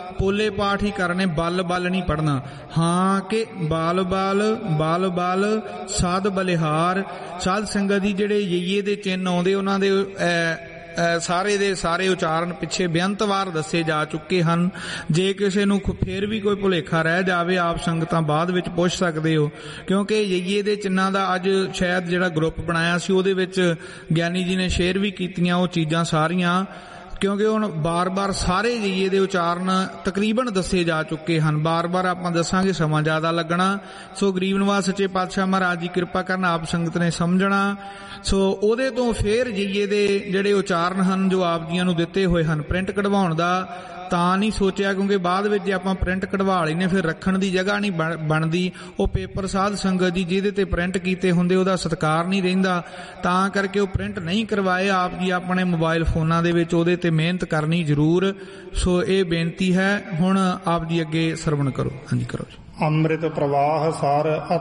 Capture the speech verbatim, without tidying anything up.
ਪੋਲੇ ਪਾਠ ਹੀ ਕਰਨੇ, ਬਲ ਬਲ ਨਹੀਂ ਪੜ੍ਹਨਾ। ਹਾਂ ਕਿ ਬਾਲ ਬਾਲ ਬਾਲ ਬਾਲ ਸਾਧ ਬਲਿਹਾਰ। ਸਾਧ ਸੰਗਤ ਦੀ ਜਿਹੜੇ ਯਈਏ ਦੇ ਚਿੰਨ੍ਹ ਆਉਂਦੇ ਉਹਨਾਂ ਦੇ ਸਾਰੇ ਦੇ ਸਾਰੇ ਉਚਾਰਨ ਪਿੱਛੇ ਬੇਅੰਤ ਵਾਰ ਦੱਸੇ ਜਾ ਚੁੱਕੇ ਹਨ। ਜੇ ਕਿਸੇ ਨੂੰ ਫੇਰ ਵੀ ਕੋਈ ਭੁਲੇਖਾ ਰਹਿ ਜਾਵੇ, ਆਪ ਸੰਗਤਾਂ ਬਾਅਦ ਵਿੱਚ ਪੁੱਛ ਸਕਦੇ ਹੋ, ਕਿਉਂਕਿ ਯਈਏ ਦੇ ਚਿੰਨ੍ਹਾਂ ਦਾ ਅੱਜ ਸ਼ਾਇਦ ਜਿਹੜਾ ਗਰੁੱਪ ਬਣਾਇਆ ਸੀ ਉਹਦੇ ਵਿੱਚ ਗਿਆਨੀ ਜੀ ਨੇ ਸ਼ੇਅਰ ਵੀ ਕੀਤੀਆਂ ਉਹ ਚੀਜ਼ਾਂ ਸਾਰੀਆਂ, ਕਿਉਂਕਿ ਹੁਣ ਬਾਰ ਬਾਰ ਸਾਰੇ ਯਈਏ ਦੇ ਉਚਾਰਨ ਤਕਰੀਬਨ ਦੱਸੇ ਜਾ ਚੁੱਕੇ ਹਨ। ਬਾਰ ਬਾਰ ਆਪਾਂ ਦੱਸਾਂਗੇ ਸਮਾਂ ਜ਼ਿਆਦਾ ਲੱਗਣਾ। ਸੋ ਗਰੀਬ ਨਿਵਾਸ ਸੱਚੇ ਪਾਤਸ਼ਾਹ ਮਹਾਰਾਜ ਜੀ ਕਿਰਪਾ ਕਰਨ, ਆਪ ਸੰਗਤ ਨੇ ਸਮਝਣਾ। ਸੋ ਉਹਦੇ ਤੋਂ ਫੇਰ ਯਈਏ ਦੇ ਜਿਹੜੇ ਉਚਾਰਨ ਹਨ ਜੋ ਆਪ ਜੀਆਂ ਨੂੰ ਦਿੱਤੇ ਹੋਏ ਹਨ, ਪ੍ਰਿੰਟ ਕਢਵਾਉਣ ਦਾ ਤਾਂ ਨਹੀਂ ਸੋਚਿਆ, ਕਿਉਂਕਿ ਬਾਅਦ ਵਿੱਚ ਜੇ ਆਪਾਂ ਪ੍ਰਿੰਟ ਕਢਵਾ ਲਈ ਨੇ ਫਿਰ ਰੱਖਣ ਦੀ ਜਗ੍ਹਾ ਨਹੀਂ ਬਣਦੀ। ਉਹ ਪੇਪਰ ਸਾਧ ਸੰਗਤ ਜੀ ਜਿਹਦੇ ਤੇ ਪ੍ਰਿੰਟ ਕੀਤੇ ਹੁੰਦੇ ਉਹਦਾ ਸਤਿਕਾਰ ਨਹੀਂ ਰਹਿੰਦਾ, ਤਾਂ ਕਰਕੇ ਉਹ ਪ੍ਰਿੰਟ ਨਹੀਂ ਕਰਵਾਏ। ਆਪ ਜੀ ਆਪਣੇ ਮੋਬਾਈਲ ਫੋਨਾਂ ਦੇ ਵਿੱਚ ਉਹਦੇ ਤੇ ਮਿਹਨਤ ਕਰਨੀ ਜ਼ਰੂਰ। ਸੋ ਇਹ ਬੇਨਤੀ ਹੈ। ਹੁਣ ਆਪ ਜੀ ਅੱਗੇ ਸਰਵਣ ਕਰੋ। ਹਾਂਜੀ ਕਰੋ ਜੀ। ਅੰਮ੍ਰਿਤ ਪ੍ਰਵਾਹ ਸਾਰ